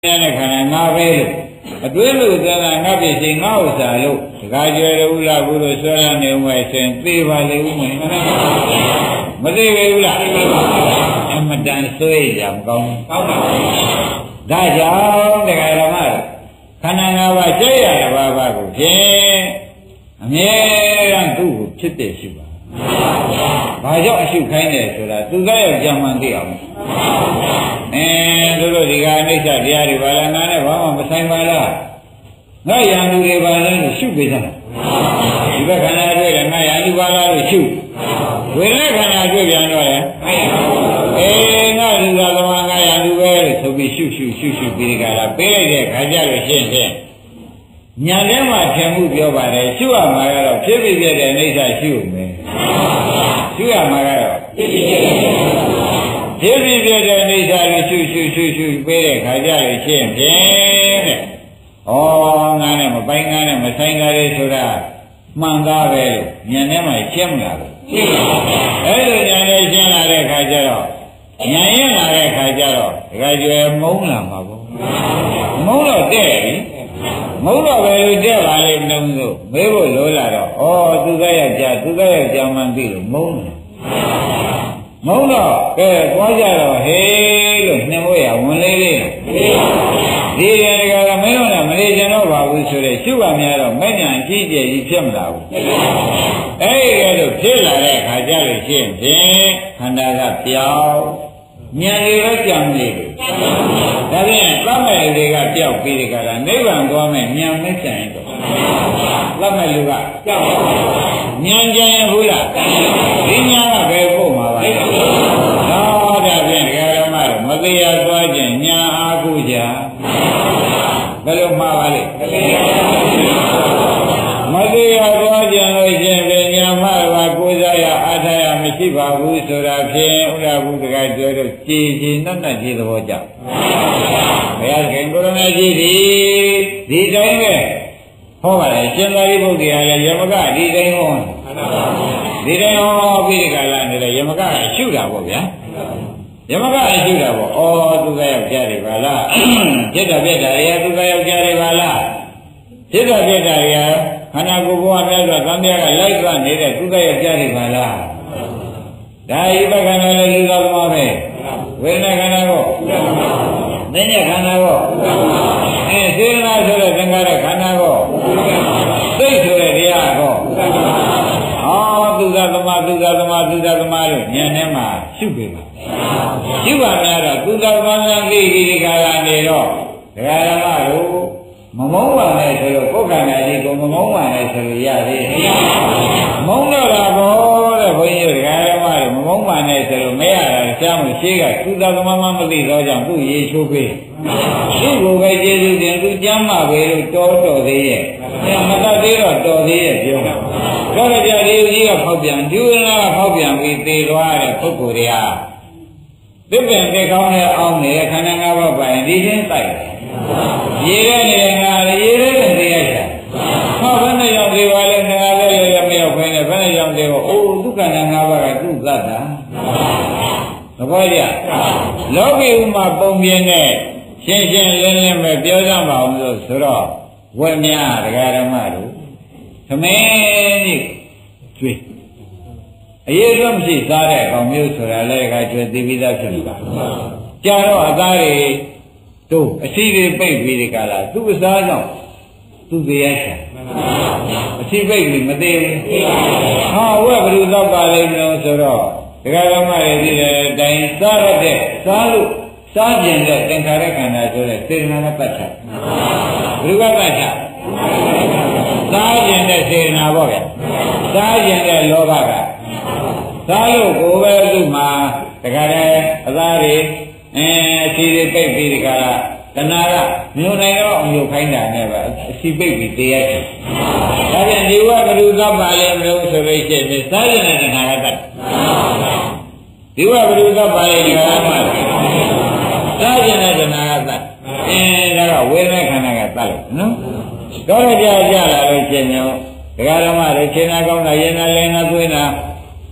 တဲ့ခန္ဓာငါပဲလို့အတွင်းလို့သာငါပြည့်ချိန်ငါဥစ္စာလို့ဒကာကျွယ်လို့လားဘူးလို့ဆွဲရနေဦးမယ်ဆိုရင်သိပါလေဦးမယ်မသိဘူးလားအမတန်ဆွဲကြမကောင်းဘူးကောင်းပါဘူးဒါကြောင့်ဒကာဓမ္မခန္ဓာ၅ပါးကျက်ရတဲ့ဘာဘာကိုဖြင့်အမြဲတမ်းသူ့ကိုဖြစ်တဲ့ရှိပါဘာကြောင့်အရှုခိုင်းတယ်ဆိုတာသူကရောက်ကြံမှန်သိအောင်တို့ဒီကအနိစ္စတရားတွေဘာလဲငါနဲ့ဘာမှမဆိုင်ပါလားငါရံသူတွေဘာလဲလို့ရှုပေးကြတာဒီဘက်ခန္ဓာတွေ့တယ်ငါရံသူဘာလားလို့ရှုဝိညာဉ်ခန္ဓာတွေ့ပြန်တော့လေငါလူသာသမားငါရံသူပဲလို့ဆိုပြီးရှုပြီးဒီကလာပေးလိုက်တဲ့ခါကြလို့ရှင်းညာထဲမှာထင်မှုပြောပါတယ်ရှုရမှာကတော့ဖြစ်ပြီးပြတဲ့အနိစ္စရှုမယ်ရှုရမှာကတော့ဖြစ်ပြီးပြတဲ့အိဋ္ဌာကိုရှုပေးတဲ့ခါကြလို့ရှင်းဖြင့်တဲ့။ဩငါနဲ့မပိုင်ငါနဲ့မဆိုင်တာလေဆိုတာမှန်သားပဲလို့ဉာဏ်ထဲမှာရှင်းမလားလို့ရှင်းပါဗျာ။အဲ့လိုဉာဏ်နဲ့ရှင်းလာတဲ့ခါကျတော့ဉာဏ်ရင့်လာတဲ့ခါကျတော့ဒကာကျွယ်မုန်းလာမှာပေါ့။မုန်းတော့တဲ့ပြီ။မုန်းတော့ပဲလို့တဲ့ပါလေမလို့ဆိုမေးဖို့လိုလာတော့ဩသူကယောက်ျားမှန်ပြီလို့မုန်းတယ်မုန်းတော့ကဲသွားကြတော့ဟေးလို့နှင်ဖို့ရဝင်လေးလေးဒီရကမင်းတို့ကမနေကြတော့ပါဘူးဆိုတဲ့ရှုပါများတော့မဲ့ညာအကြီးကျယ်ကြီးဖြစ်မလာဘူးအဲ့ဒီလိုဖြစ်လာတဲ့အခါကျလို့ရှိရင်ဖြင့်ခန္ဓာကပြောင်းဉာဏ်တွေပဲကြံနေတယ်ဒါဖြင့်သတ်မဲ့တွေကပြောက်ပြီးဒီကလာနိဗ္ဗာန်သွားမဲ့ဉာဏ်မဲ့ကြံရင်တော့သတ်မဲ့လူကပြောက်ဉာဏ်ကြံရင်ဘူးလားဒီဉာဏ်ကဘယ်ဖို့မှာပါလဲတော့ဒါဖြင့်ဒကာရမတို့မတရားသွားခြင်းဉာဏ်အားကိုကြဘယ်လိုမှာပါလဲမတရားသွားခြင်းလို့ရှင်ပညာမှားပါကိုးစားရအားထားရမရှိပါဘူးဆိုတာဖြင့်ဥရဘူးတကယ်ပြောတော့ကြည်ကြည်နတ်နတ်ကြီးသဘောကြောင့်ဘုရားခင်ကိုရမကြီးဒီတိုင်းပဲဟောပါလေရှင်သာရိပုတ္တရာလည်းယမကဒီတိုင်းဟောဒီတိုင်းဟောပြီးဒီကလာနေလေယမကအရှုတာပေါ့ဗျာယမကအရှုတာပေါ့ဩသူကယောက်ျားတွေပါလားจิตတပြက်တာတွေကသူကယောက်ျားတွေပါလားจิตတပြက်တာတွေကခန္ဓာကိုယ်ဘဝများစွာသံဃာကလိုက်သွားနေတဲ့သူကယောက်ျားတွေပါလားဒါဤဘခန္ဓာလည်းလူတော်မှာပဲဝေဒနာခန္ဓာကိုသင်္ညခန္ဓာကိုစေတနာဆိုတဲ့သင်္ခါရခန္ဓာကိုစိတ်ဆိုတဲ့တရားကိုသူကသမာလို့ဉာဏ်ထဲမှာရှုပေးပါရှုပါများတော့သူကသမာသိဒီခါလာနေတော့ဒကာရမတို့မမုန်းပါနဲ့ဆိုတော့ကိုယ်ခန္ဓာကြီးကိုမမုန်းပါနဲ့ဆိုလို့ရသေးတယ်မုန်းတော့တာဘောတဲ့ဘုန်းကြီးဒကာရမတို့မမုန်းပါနဲ့ဆိုလို့မရတာရှားမှုရှိကသူကသမာမသိတော့ကြောင့်သူ့ရေချိုးပေးသူ့ကိုပဲကျေးဇူးတင်သူကျမ်းမာပဲလို့တော်သေးရဲ့မတတ်သေးတော့တော်သေးရဲ့ပြောတာတော့ကြဒီကြီးကဖောက်ပြန်ဒီဝိညာဉ်ကဖောက်ပြန်ပြီးသေသွားတဲ့ပုဂ္ဂိုလ်တွေကသစ်ပင်သိကောင်းတဲ့အောင်းနေတဲ့ခန္ဓာ၅ပါးပိုင်ဒီချင်းတိုက်တယ်ရေထဲနေတဲ့ငါရေထဲနဲ့သိရတာဟောဘယ်နဲ့ရောက်ဒီပါလဲငါလည်းမရောက်ခွင့်နဲ့ဘယ်နဲ့ရောက်ဒီကိုအိုးဒုက္ခနာ၅ပါးကသူ့သတ်တာသဘောကျလောကီဥမာပုံပြင်းနဲ့ရှင်းလင်းပဲပြောကြပါအောင်လို့ဆိုတော့ဝက်များဒကာဓမ္မတို့သမင်းကြီးကျွေးအရေးတော့မရှိစားတဲ့ကောင်မျိုးဆိုတာလည်းကကျွေးသိပြီးသားဖြစ်နေတာကြာတော့အသားတွေတို့အစီတွေပိတ်ပြီးဒီကလာသူ့အစားကြောင့်သူ့တရားချာအစီပိတ်ပြီးမသေးဘူးဟာဝက်ဘယ်လိုတော့ပါလိမ့်မလို့ဆိုတော့ဒကာဓမ္မတွေဒီတဲ့အတိုင်းစားရတဲ့စားလို့စားကျင်တဲ့သင်္ခါရခန္ဓာဆိုတဲ့စေတနာနဲ့ပတ်သက်ဘယ်လိုကပတ်သက်စားကျင်တဲ့စေတနာပေါ့ဗျာစားကျင်တဲ့လောဘကစားလို့ကိုယ်ပဲသူ့မှာတခါတည်းအသားတွေအစီတွေပိတ်ပြီးဒီကလာတဏှာကမြို့နိုင်တော့အမျိုးခိုင်းတာနဲ့ပဲအစီပိတ်ပြီးတရားတယ်ဒါပြန်ဒီဝဘယ်လိုကပါလဲမလို့ဆိုလို့ရှိရင်စားကျင်တဲ့တဏှာကတတ်ဒီဝဘယ်လိုကပါလဲဒီကလာမှစားကျင်တဲ့တဏှာကတတ်ဒါကဝေဒနာခန္ဓာကတတ်လို့နော်တော့ကြလာလို့ရှင်ညောဒကာဓမ္မတွေခြေနာကောင်းတာရင်နာလဲနာသွေးနာတ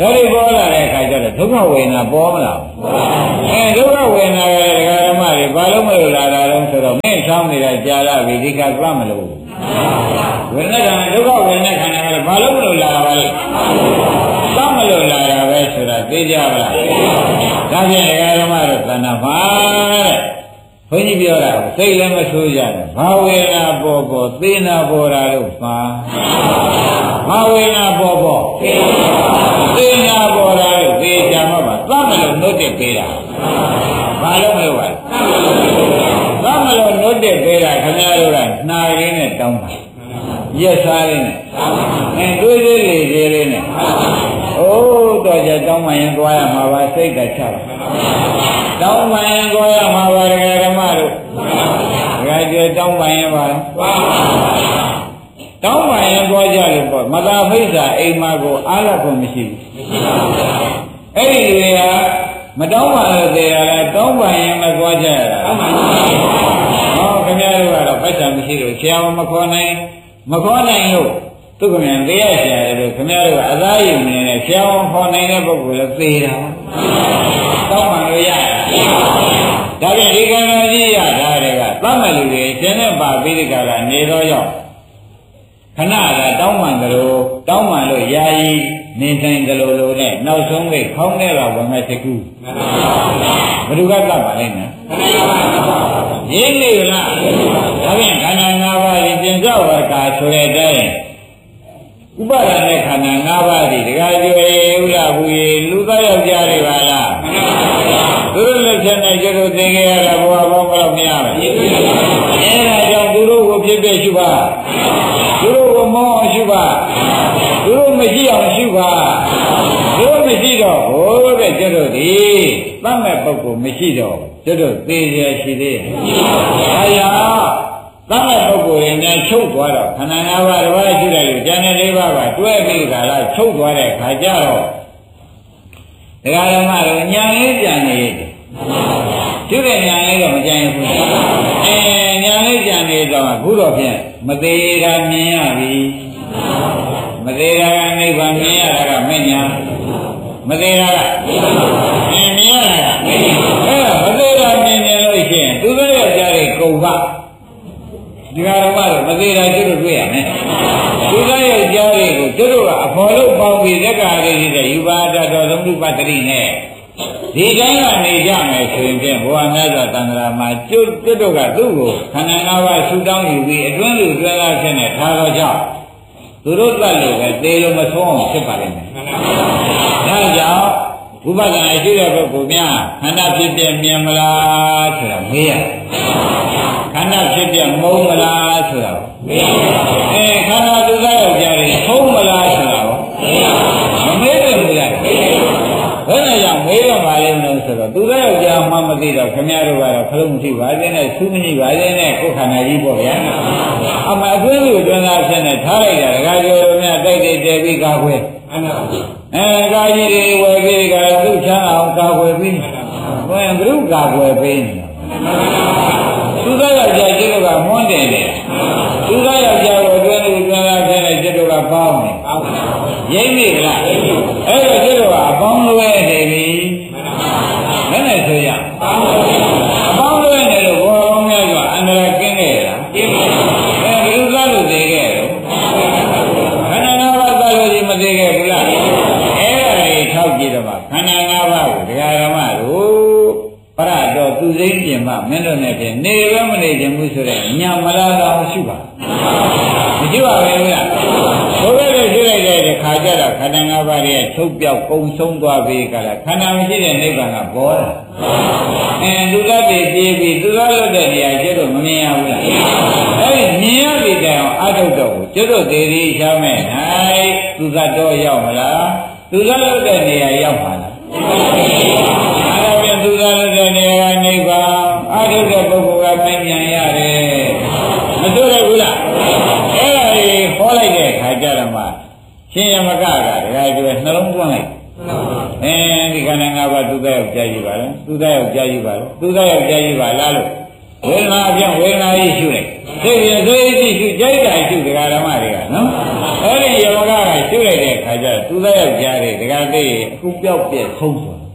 ဒါတွေပေါ်လာတဲ့အခါကျတော့ဒုက္ခဝေဒနာပေါ်မလားဒုက္ခဝေဒနာရဲ့ဒကာဓမ္မတွေဘာလို့မလို့လာတာတော့ဆိုတော့မင်းဆောင်းနေတာကြာလာပြီဒီကသတ်မလို့ဝေဒနာကဒုက္ခဝေဒနာခန္ဓာကဘာလို့မလို့လာတာလဲသတ်မလို့လာတာပဲဆိုတာသိကြပါလားဒါဖြင့်ဒကာဓမ္မတို့သဏ္ဍာန်ပါတဲ့ဘုန်းကြီးပြောတာစိတ်လည်းမဆိုးကြနဲ့ဘာဝေဒနာပေါ်ပေါ်သေနာပေါ်တာလို့ပါဘာဝေဒနာပေါ်ပေါ်သေနာပေါ်တာလို့သေချာမှပါသတ်မလို့နှုတ်တက်ပေးတာဘာလို့မလို့ပါသတ်မလို့နှုတ်တက်ပေးတာခင်ဗျားတို့ကနှာရင်းနဲ့တောင်းပါရက်စားရင်းနဲ့တွေးသေးလေသေးလေးနဲ့အိုးတော့ကြတောင်းမှရင်သွားရမှာပါစိတ်ကချပါတောင်းမှရင်သွားရမှာပါဒကာဓမ္မတို့ဒကာကျေတောင်းမှရင်ပါတောင်းမှရင်သွားကြလို့ပေါ့မသာဖိစ္ဆာအိမ်မကိုအားရဖို့မရှိဘူးအဲ့ဒီတွေကမတောင်းမှလို့သေးရလားတောင်းမှရင်မသွားကြရတာဟောခင်ဗျားတို့ကတော့ပိုက်ဆံမရှိလို့ဆရာမခေါ်နိုင်လို့သူကမြန်သေးရဆရာတို့ခင်ဗျားတို့ကအသားရည်နေနဲ့ဆရာဝန်ခေါ်နိုင်တဲ့ပုဂ္ဂိုလ်လည်းသေတာတောင်းမှလို့ရဒါပြန်ဒီကံကြီးရတာတွေကသတ်မဲ့လူတွေရှင်းတဲ့ပါပိဋကလာနေတော့ရောက်ခဏကတောင်းမှန်ကြလို့တောင်းမှန်လို့ယာယီနေတိုင်းကြလို့လို့နဲ့နောက်ဆုံးကခေါင်းထဲကဝင်မဲ့တကူဘယ်သူကသတ်ပါလိမ့်မယ်ရင်းနေလားဒါပြန်ခန္ဓာ၅ပါးကြီးပြင်စောက်ဝကာဆိုတဲ့အတိုင်းဥပါဒနဲ့ခန္ဓာ၅ပါးဒီတခါကျွေဥလာဘူးရေလူသားယောက်ျားတွေပါလားသူတို့လက်ချက်နဲ့ကျတော့သင်ခဲ့ရတာဘဝပေါင်းတော့မရဘူးအဲဒါကြောင့်သူတို့ကိုဖြစ်ဖြစ်ရှုပါသူတို့ကိုမောင်းအောင်ရှုပါသူတို့မရှိအောင်ရှုပါသူတို့မရှိတော့ဟိုတဲ့ကျတော့ဒီသတ်မဲ့ပုဂ္ဂိုလ်မရှိတော့ကျတော့သေရရှိသေးတယ်ဒါကြောင့်သတ်မဲ့ပုဂ္ဂိုလ်ရင်လည်းချုပ်သွားတော့ခန္ဓာ၅ပါးတစ်ပါးရှိတယ်လို့ဉာဏ်နဲ့၄ပါးကတွဲပြီးကြလားချုပ်သွားတဲ့ခါကျတော့ဒကာဓမ္မတို့ဉာဏ်လေးပြန်နေတယ်ကျုပ်ရဲ့ဉာဏ်လေးတော့မကြိုင်ဘူးဉာဏ်လေးပြန်နေတော့အခုတော့ဖြင့်မသေးတာမြင်ရပြီမသေးတာကနိဗ္ဗာန်မြင်ရတာကမဉ္ဇဏ်မသေးတာကမြင်ရတာကအဲ့ဒါမသေးတာမြင်နေလို့ရှိရင်သူတို့ရဲ့ကြားတွေကုန်ပါဒီဃာရမတို့မသေးတာကျွတ်တွေ့ရမယ်သူတို့ရဲ့ကြားတွေကိုကျွတ်ကအဖော်လို့ပေါင်းပြီးလက်ကာလေးတွေယူပါတတ်တော်သမုပ္ပါဒတိနဲ့ဒီတိုင်းကနေကြမယ်ဆိုရင်ဖြင့်ဘဝမြတ်စွာသံဃာမှာကျွတ်တို့ကသူ့ကိုခန္ဓာ၅ပါးဆူတောင်းယူပြီးအတွင်းလူတွဲလာဖြစ်နေထားတော့ကြောင့်သူတို့တတ်လို့ပဲသေလို့မဆုံးအောင်ဖြစ်ပါလိမ့်မယ်ဒါကြောင့်ဥပဒနာရှိတဲ့ပုဂ္ဂိုလ်များခန္ဓာဖြစ်ပြမြင်မလားဆိုတာမေးရခန္ဓာဖြစ်ပြမုံမလားဆိုတာမေးရခန္ဓာသူသားယောက်ျားတွေထုံးမလားဆိုတာမမေးတယ်ဘူးလားဘယ်နဲ့ကြောင့်မေးရပါလိမ့်လို့ဆိုတော့သူသားယောက်ျားမှမသိတော့ခင်ဗျားတို့ကတော့ခလုံးမရှိပါသေးနဲ့ဆူးမရှိပါသေးနဲ့ကိုယ်ခန္ဓာကြီးပေါ့ဗျာအမှအတွင်းလူအတွင်းသားဖြစ်နေထားလိုက်တာဒကာကျော်တို့များတိုက်တိုက်တဲပြီးကာခွဲကာကြီးတွေဝယ်ပြီးကသူ့ချမ်းအောင်ကာခွဲပြီးဘယ်ဘုရုကာခွဲပြီးသူသားယောက်ျားကျတော့ကမွန်းတယ်လေသူသားယောက်ျားကိုအတွင်းလူအတွင်းသားဖြစ်နေကျတော့ကပေါင်းတယ်ရိမ့်မိလားအဲ့တော့ကျတော့ကအပေါင်းလွဲနေပြီမနဲ့ဆိုရအပေါင်းလွဲနေလို့ဘောပေါင်းများစွာအန္တရာယ်ကင်းခဲ့လားကင်းပါဘူးဘယ်လိုသားလို့သိခဲ့တော့ခန္ဓာ၅ပါးသားလို့ဒီမသိခဲ့ဘူးလားအဲ့ဒါကြီးထောက်ကြည့်တော့မှခန္ဓာ၅ပါးကိုဒကာဓမ္မတို့ပရတော်သူစိမ့်ပြင်မှမင်းတို့နဲ့ပြင်နေပဲမနေခြင်းဘူးဆိုတဲ့ညံမလားတော့မရှိပါမရှိပါဘူးလားဘုရားရဲ့ရှိလိုက်တဲ့ခါကျတော့ခန္ဓာ၅ပါးရဲ့ချုပ်ပြောက်ကုံဆုံးသွားပြီကလားခန္ဓာမရှိတဲ့နိဗ္ဗာန်ကပေါ်တာလူသားတွေပြေးပြီးသူသားလွတ်တဲ့နေရာကျတော့မမြင်ရဘူးလားအဲ့ဒီမြင်ရပြီတဲ့အောင်အထုတ်တော့ကိုကျတော့ဒေဒီချမ်းမဲ့၌သူသားတော့ရောက်မလားသူသားလွတ်တဲ့နေရာရောက်ပါလားအဲ့ဒါပြန်သူသားလွတ်တဲ့နေရာကနိဗ္ဗာန်အထုတ်တဲ့ပုဂ္ဂိုလ်ကမမြင်ရတယ်မတွေ့ရဘူးလားအဲ့ဒါကြီးဟောလိုက်တဲ့ခါကျတော့မှရှင်ယမကဒကာကျွဲနှလုံးသွင်းလိုက်ဒီခန္ဓာ၅ပါးသူသားယောက်ျားကြီးပါလားသူသားယောက်ျားကြီးပါလားသူသားယောက်ျားကြီးပါလားလို့ဝေဒနာအပြင်ဝေဒနာကြီးရှုလိုက်စိတ်ရသွေးကြီးရှုကြိုက်တာရှုဒကာဓမ္မတွေကနော်အဲ့ဒီယမကရှုလိုက်တဲ့ခါကြသူသားယောက်ျားတွေတခါတည်းအခုပြောက်ပြက်ဆုံး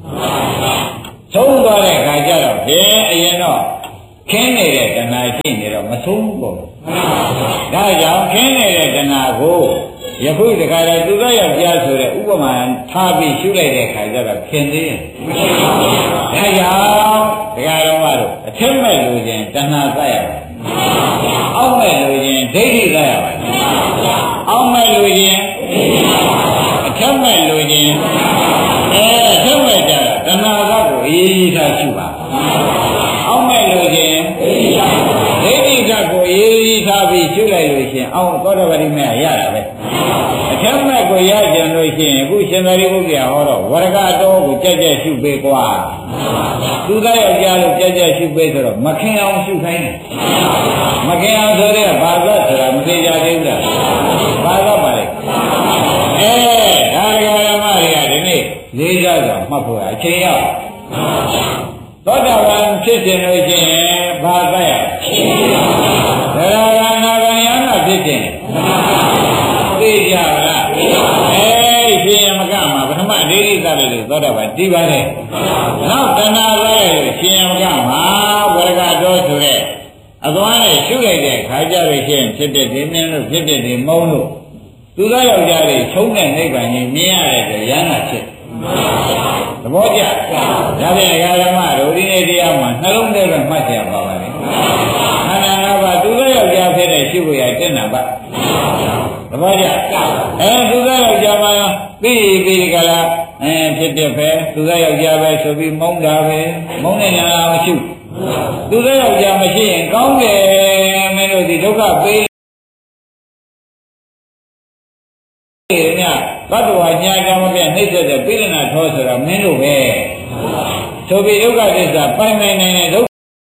သွားတဲ့ခါကျတော့ဖြင့်အရင်တော့ခင်းနေတဲ့တဏှာရှိနေတော့မဆုံးဘူးပေါ့ဒါကြောင့်ခင်းနေတဲ့တဏှာကိုယခုတခါတည်းသူသားယောက်ျားဆိုတဲ့ဥပမာထားပြီးရှုလိုက်တဲ့ခါကျတော့ခင်သေးတယ်ဒါကြောင့်ဒကာတော်မတို့အထက်မဲ့လူချင်းတဏှာသတ်ရပါအောက်မဲ့လူချင်းဒိဋ္ဌိသတ်ရပါအောက်မဲ့လူချင်းအထက်မဲ့လူချင်းအထက်မဲ့ကြတာတဏှာသတ်ကိုအေးအေးထားရှုပါအောက်မဲ့လူချင်းဒိဋ္ဌိသတ်ကိုအေးအေးထားပြီးရှုလိုက်လို့ရှင်အောက်သောတပတိမေရတာပဲအထက်မဲ့ကိုရကြံလို့ရှိရင်အခုရှင်သာရိပုတ္တရာဟောတော့ဝရကတော်ကိုကြက်ကြက်ရှုပေးကွာသူသားယောက်ျားလို့ကြက်ကြက်ရှုပေးဆိုတော့မခင်အောင်ရှုခိုင်းတယ်မခင်အောင်ဆိုတဲ့ဘာသာဆိုတာမသိကြသေးဘူးလားဘာသာပါလေဒါရဂရမတွေကဒီနေ့လေးစားစွာမှတ်ဖို့အချိန်ရောက်သောတာပန်ဖြစ်ခြင်းလို့ရှိရင်ဘာသာရသရဂနာဂယနာဖြစ်ခြင်းသိကြပါလားရှင်ယမကမှာပထမဒိဋ္ဌိသလည်းသောတာပန်ဒီပါလေနောက်တဏှာလည်းရှင်ယမကမှာဝရကတော်ဆိုတဲ့အသွားနဲ့ရှုလိုက်တဲ့ခါကြလို့ရှိရင်ဖြစ်တဲ့ဒီမင်းတို့ဖြစ်တဲ့ဒီမုံတို့သူသားယောက်ျားတွေချုံးတဲ့နိဗ္ဗာန်ကြီးမြင်ရတဲ့အတွက်ရဟန္တာဖြစ်သဘောကျဒါဖြင့်ဓမ္မတို့ဒီနေ့တရားမှာနှလုံးထဲကမှတ်ကြပါပါလေခန္ဓာ၅ပါးသူသားယောက်ျားဖြစ်တဲ့ရှုဖို့ရတဲ့နာပါသဘောကျသူသားယောက်ျားမှာပြီးပြီးကြလားဖြစ်ဖြစ်ပဲသူသားယောက်ျားပဲဆိုပြီးမုန်းတာပဲမုန်းနေတာမရှိသူသားယောက်ျားမရှိရင်ကောင်းတယ်မင်းတို့ဒီဒုက္ခပေးညသတ္တဝါညာကြောင့်မပြနှိမ့်ဆက်တဲ့ပိဋကနာထောဆိုတာမင်းတို့ပဲဆိုပြီးဒုက္ခသစ္စာပိုင်နိုင်တဲ့